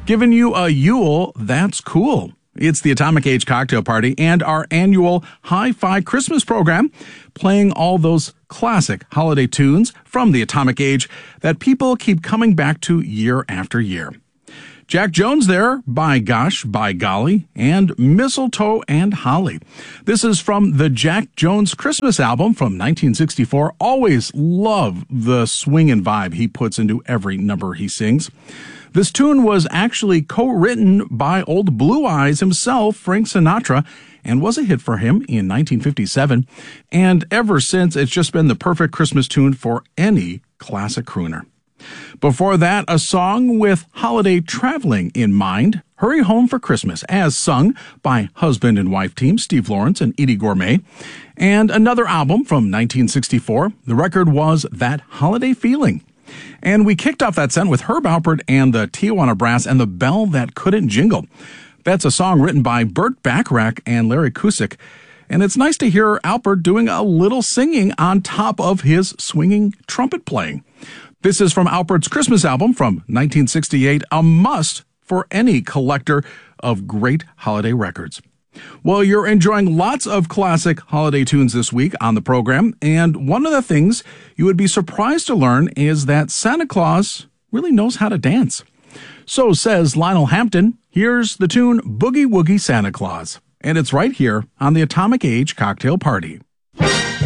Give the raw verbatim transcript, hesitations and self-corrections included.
Giving you a Yule, that's cool. It's the Atomic Age Cocktail Party and our annual Hi-Fi Christmas program, playing all those classic holiday tunes from the Atomic Age that people keep coming back to year after year. Jack Jones there, By Gosh, By Golly, and Mistletoe and Holly. This is from the Jack Jones Christmas album from nineteen sixty-four. Always love the swing and vibe he puts into every number he sings. This tune was actually co-written by old Blue Eyes himself, Frank Sinatra, and was a hit for him in nineteen fifty-seven. And ever since, it's just been the perfect Christmas tune for any classic crooner. Before that, a song with holiday traveling in mind, Hurry Home for Christmas, as sung by husband and wife team Steve Lawrence and Eydie Gormé. And another album from nineteen sixty-four. The record was That Holiday Feeling. And we kicked off that set with Herb Alpert and the Tijuana Brass and The Bell That Couldn't Jingle. That's a song written by Burt Bacharach and Larry Cusick. And it's nice to hear Alpert doing a little singing on top of his swinging trumpet playing. This is from Alpert's Christmas album from nineteen sixty-eight, a must for any collector of great holiday records. Well, you're enjoying lots of classic holiday tunes this week on the program, and one of the things you would be surprised to learn is that Santa Claus really knows how to dance. So says Lionel Hampton. Here's the tune Boogie Woogie Santa Claus, and it's right here on the Atomic Age Cocktail Party.